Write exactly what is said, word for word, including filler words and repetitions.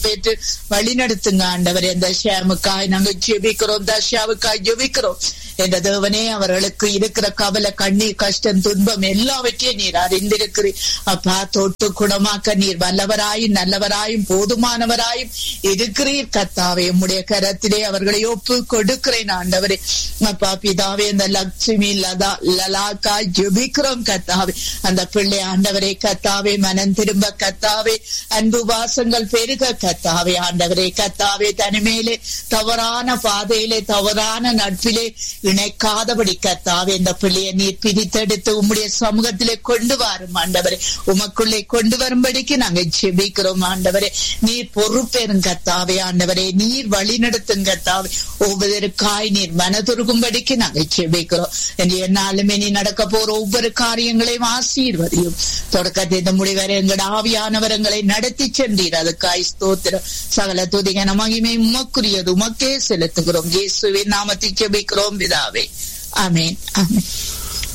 பெற்று வழி நடத்துங்க ஆண்டவரே. அந்த ஷாமுக்காய் நாங்கள் ஜெபிக்கிறோம், தஷாவுக்காய் ஜெபிக்கிறோம். என்ற தேவனே, அவர்களுக்கு இருக்கிற கவலை, கண்ணீர், கஷ்டம், துன்பம் எல்லாவற்றையும் நீர் அறிந்திருக்கிறீர் அப்பா. தொட்டு குணமாக்க நீர் வல்லவராயும் நல்லவராயும் போதுமானவராயும் இருக்கிறீர் கர்த்தாவே. உம்முடைய கரத்திலே அவர்களை ஒப்பு கொடுக்கிறேன் ஆண்டவரே. அப்பா பிதாவே, அந்த லட்சுமி லதா லலாக்கா ஜெபிக்கிறோம் கர்த்தாவே. அந்த பிள்ளை ஆண்டவரே கர்த்தாவே மனம் திரும்ப கர்த்தாவே, அன்பு வாசங்கள் பெருக கர்த்தாவே. ஆண்டவரே கர்த்தாவே, தனிமையிலே தவறான பாதையிலே தவறான நட்பிலே இணைக்காதபடி கர்த்தாவே, இந்த பிள்ளையை நீர் பிரித்தெடுத்து உம்முடைய சமூகத்திலே கொண்டு வரும் ஆண்டவரே. உமக்குள்ளே கொண்டு வரும்படிக்கு நாங்கள் ஜெபிக்கிறோம் ஆண்டவரே. நீர் பொறுப்பேறும் கர்த்தாவே. ஆண்டவரே, நீர் வழி நடத்தும் கர்த்தாவே. ஒவ்வொருக்காய் நீர் மனதுருகும்படிக்கு நாங்கள் ஜெபிக்கிறோம். என்னாலுமே நீ நடக்க போற ஒவ்வொரு காரியங்களையும் ஆசீர்வதியும். தொடக்கத்தை முடிவரை எங்கள் ஆவியானவரங்களை நடத்தி சென்றீர். அதுக்காய் ஸ்தோத்திரம். சகல துதிகன மகிமை உமக்குரியது, உமக்கே செலுத்துகிறோம். இயேசுவின் நாமத்தில் ஜெபிக்கிறோம் பிதாவே. ஆமென், ஆமென்.